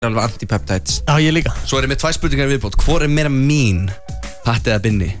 alveg anti-peptides. Já, ég líka. Svo ég með 2 spurningar í viðbót. Hvor meira mín? Patti eða Binni?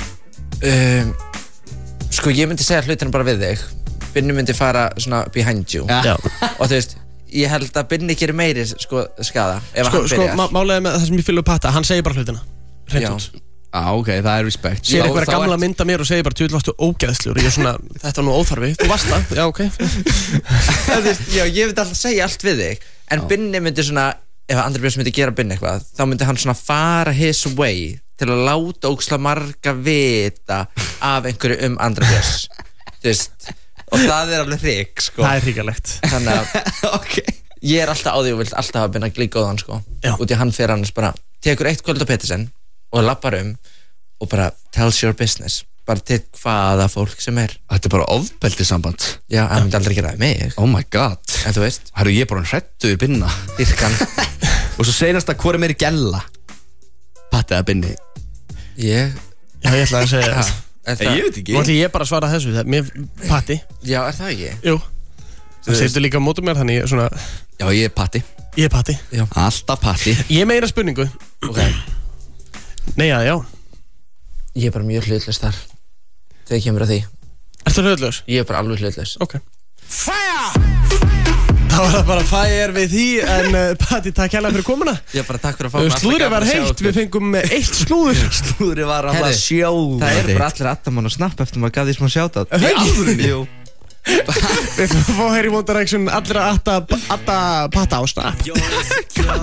Sko, ég myndi segja hlutina bara við þig. Binni myndi fara svona behind you. Já. Og þú veist, ég held að Binni gerir meiri skada ef hann byrjar. Málega með það sem ég fylgur Patta, hann segir bara hlutina. Hreint út. Ok, það er respect. Sér einhverja gamla mynda mér og segir bara, þú varstu ógeðslegur. Ég er svona, þetta var nú óþarfi. Þú varst það, já, ok. Já, ég myndi alltaf segja allt við þig. En Binni myndi svona, ef Andri Björns myndi gera Binni eitthvað, þá myndi hann svona fara his way til að láta ógeðslega marga vita af einhverju Andri Björns. Þú veist, og það er alveg hrik, sko. Það er hrikalegt. Þannig að ég er alltaf á því og vilt alltaf hafa Binna glíkóðan, sko. Út í hann fyrir annars bara, tekur 1 kvöld á Petersen og lappar og bara tells your business, bara til hvaða fólk sem er. Þetta er bara ofbeldi samband. Já, hann myndi aldrei gera það með mig. Oh my god. En þú veist, Herru, ég er bara hrættur Binna. dyrkan. Og svo seinast að hvor meiri gælla? Patti eða Binni? Já, ég ætla að segja Ég veit ekki. Nú ætla ég bara að svara þessu, mér Patti. Já, er það ekki? Jú. Það setur líka á mótum mér, þannig svona. Já, ég er Patti. Ég er Patti. Já. Alltaf Patti. Ég meira spurningu. Ok. Nei, já. Ég er bara mjög hlutlaus þar þegar kemur að því. Ertu hlutlaus? Ég er bara alveg hlutlaus. Ok. Fire! Þá var það bara fire við því, en Patti, takk hérlega fyrir komuna. Já, bara takk fyrir að fá mig. Slúðrið var heitt, við fengum 1 slúður. Slúðrið var alltaf sjóð. Það er bara allir Addamann og Snapp eftir maður gaf því smá shoutout. Það er alvörunni? Jú. Við fórum að heyra í One Direction allra Adda, Patta og Snapp.